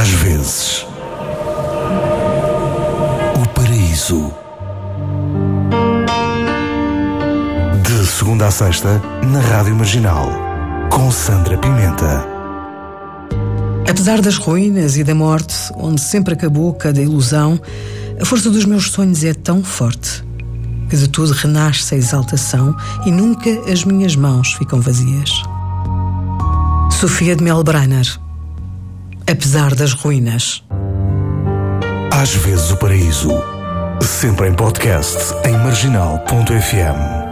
Às vezes, o paraíso. De segunda a sexta, na Rádio Marginal, com Sandra Pimenta. Apesar das ruínas e da morte, onde sempre acabou cada ilusão, a força dos meus sonhos é tão forte que de tudo renasce a exaltação e nunca as minhas mãos ficam vazias. Sofia de Melbrenner. Apesar das ruínas. Às vezes o paraíso. Sempre em podcast em marginal.fm.